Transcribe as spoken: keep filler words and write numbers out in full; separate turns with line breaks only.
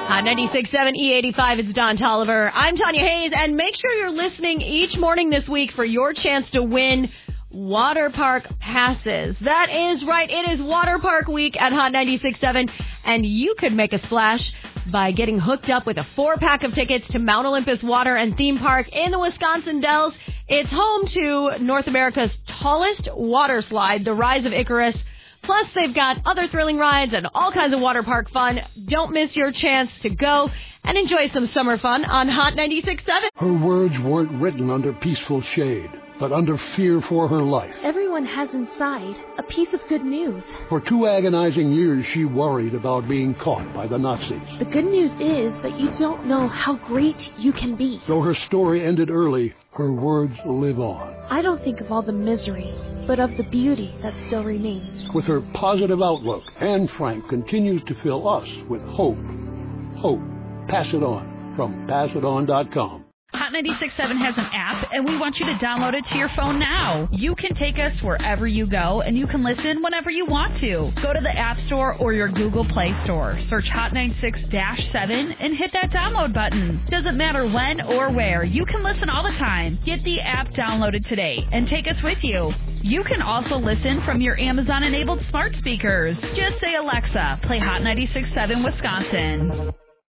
Hot ninety-six point seven E eighty-five, it's Don Tolliver. I'm Tanya Hayes, and make sure you're listening each morning this week for your chance to win water park passes. That is right, it is water park week at Hot ninety-six point seven, and you could make a splash by getting hooked up with a four-pack of tickets to Mount Olympus Water and Theme Park in the Wisconsin Dells. It's home to North America's tallest water slide, the Rise of Icarus. Plus, they've got other thrilling rides and all kinds of water park fun. Don't miss your chance to go and enjoy some summer fun on Hot ninety-six point seven.
Her words weren't written under peaceful shade, but under fear for her life.
Everyone has inside a piece of good news.
For two agonizing years, she worried about being caught by the Nazis.
The good news is that you don't know how great you can be.
Though her story ended early, her words live on.
I don't think of all the misery, but of the beauty that still remains.
With her positive outlook, Anne Frank continues to fill us with hope. Hope. Pass it on from pass it on dot com.
Hot ninety-six point seven has an app, and we want you to download it to your phone now. You can take us wherever you go, and you can listen whenever you want to. Go to the App Store or your Google Play Store. Search Hot ninety-six point seven and hit that download button. Doesn't matter when or where. You can listen all the time. Get the app downloaded today and take us with you. You can also listen from your Amazon-enabled smart speakers. Just say, Alexa, play Hot ninety-six point seven Wisconsin.